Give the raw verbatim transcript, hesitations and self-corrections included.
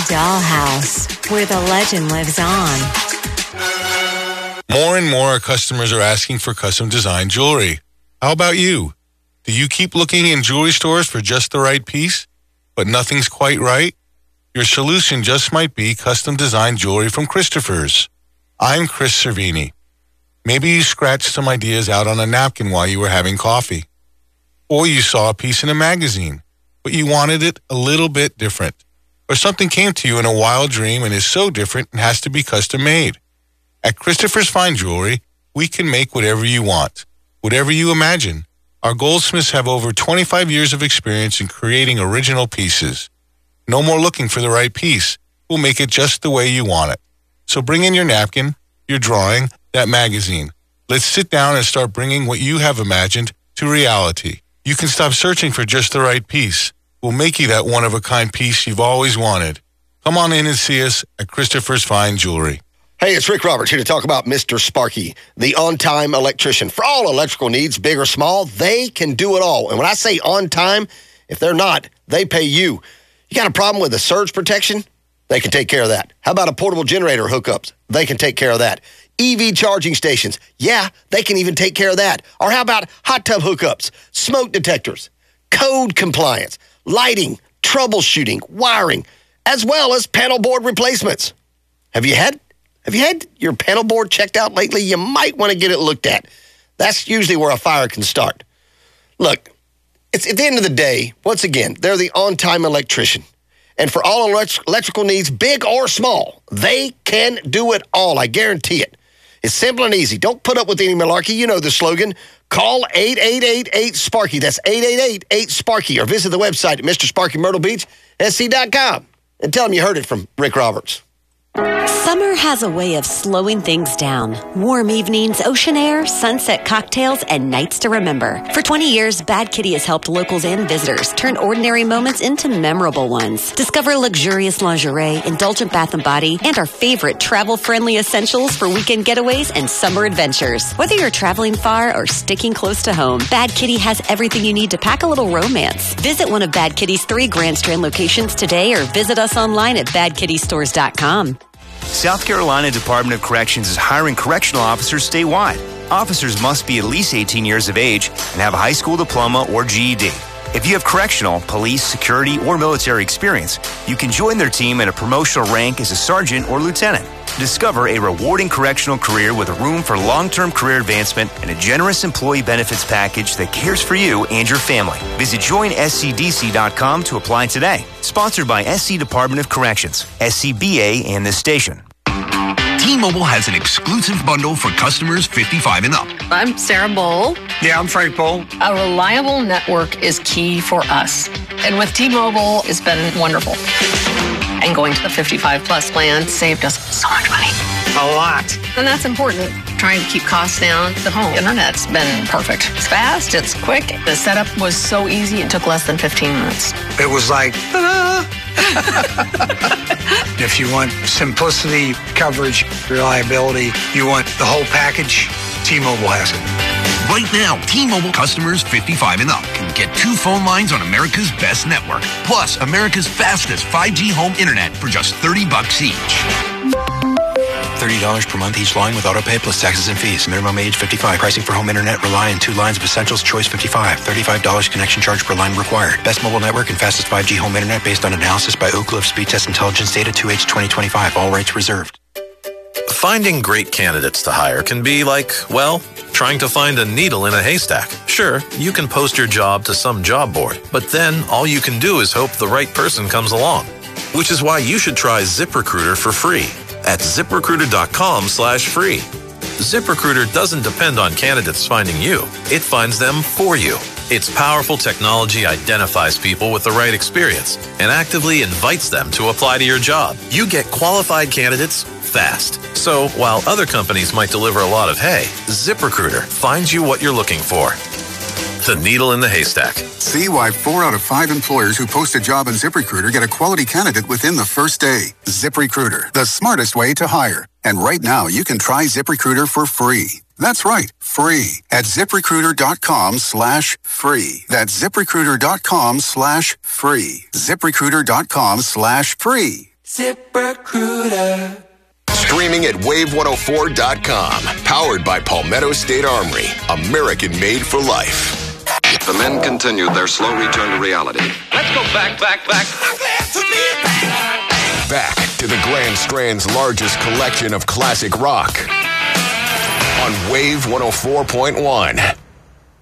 Dollhouse, where the legend lives on. More and more customers are asking for custom design jewelry. How about you? Do you keep looking in jewelry stores for just the right piece, but nothing's quite right? Your solution just might be custom design jewelry from Christopher's. I'm Chris Cervini. Maybe you scratched some ideas out on a napkin while you were having coffee. Or you saw a piece in a magazine, but you wanted it a little bit different. Or something came to you in a wild dream and is so different and has to be custom made. At Christopher's Fine Jewelry, we can make whatever you want, whatever you imagine. Our goldsmiths have over twenty-five years of experience in creating original pieces. No more looking for the right piece. We'll make it just the way you want it. So bring in your napkin, your drawing, that magazine. Let's sit down and start bringing what you have imagined to reality. You can stop searching for just the right piece. We'll make you that one-of-a-kind piece you've always wanted. Come on in and see us at Christopher's Fine Jewelry. Hey, it's Rick Roberts here to talk about Mister Sparky, the on-time electrician. For all electrical needs, big or small, they can do it all. And when I say on time, if they're not, they pay you. You got a problem with the surge protection? They can take care of that. How about a portable generator hookups? They can take care of that. E V charging stations? Yeah, they can even take care of that. Or how about hot tub hookups, smoke detectors, code compliance, lighting, troubleshooting, wiring, as well as panel board replacements? Have you had Have you had your panel board checked out lately? You might want to get it looked at. That's usually where a fire can start. Look, it's at the end of the day, once again, they're the on-time electrician. And for all elect- electrical needs, big or small, they can do it all. I guarantee it. It's simple and easy. Don't put up with any malarkey. You know the slogan. Call eight eight eight eight Sparky. That's eight eight eight eight Sparky. Or visit the website at Mister Sparky Myrtle Beach S C dot com and tell them you heard it from Rick Roberts. Summer has a way of slowing things down. Warm evenings, ocean air, sunset cocktails, and nights to remember. For twenty years, Bad Kitty has helped locals and visitors turn ordinary moments into memorable ones. Discover luxurious lingerie, indulgent bath and body, and our favorite travel-friendly essentials for weekend getaways and summer adventures. Whether you're traveling far or sticking close to home, Bad Kitty has everything you need to pack a little romance. Visit one of Bad Kitty's three Grand Strand locations today or visit us online at bad kitty stores dot com. South Carolina Department of Corrections is hiring correctional officers statewide. Officers must be at least eighteen years of age and have a high school diploma or G E D. If you have correctional, police, security, or military experience, you can join their team at a promotional rank as a sergeant or lieutenant. Discover a rewarding correctional career with room for long-term career advancement and a generous employee benefits package that cares for you and your family. Visit join S C D C dot com to apply today. Sponsored by S C Department of Corrections, S C B A, and this station. T-Mobile has an exclusive bundle for customers fifty-five and up. I'm Sarah Bowl. Yeah, I'm Frank Bowl. A reliable network is key for us. And with T-Mobile, it's been wonderful. And going to the fifty-five plus plan saved us so much money. A lot. And that's important. Trying to keep costs down. The home internet's been perfect. It's fast, it's quick. The setup was so easy, it took less than fifteen minutes. It was like, ta-da! If you want simplicity, coverage, reliability, you want the whole package, T-Mobile has it. Right now, T-Mobile customers fifty-five and up can get two phone lines on America's best network, plus America's fastest five G home internet for just thirty bucks each. thirty dollars per month each line with autopay plus taxes and fees. Minimum age fifty-five. Pricing for home internet rely on two lines of Essentials Choice fifty-five. thirty-five dollars connection charge per line required. Best mobile network and fastest five G home internet based on analysis by Oak Cliff Speed Test Intelligence Data two H twenty twenty-five. All rights reserved. Finding great candidates to hire can be like, well, trying to find a needle in a haystack. Sure, you can post your job to some job board, but then all you can do is hope the right person comes along. Which is why you should try ZipRecruiter for free at ZipRecruiter.com slash free. ZipRecruiter doesn't depend on candidates finding you. It finds them for you. Its powerful technology identifies people with the right experience and actively invites them to apply to your job. You get qualified candidates fast. So while other companies might deliver a lot of hay, ZipRecruiter finds you what you're looking for. The needle in the haystack. See why four out of five employers who post a job on ZipRecruiter get a quality candidate within the first day. ZipRecruiter, the smartest way to hire. And right now, you can try ZipRecruiter for free. That's right, free at ZipRecruiter.com slash free. That's ZipRecruiter.com slash free. ZipRecruiter.com slash free. ZipRecruiter. Streaming at wave one oh four dot com. Powered by Palmetto State Armory. American made for life. The men continued their slow return to reality. Let's go back, back, back. Back to the Grand Strand's largest collection of classic rock. On Wave one oh four point one.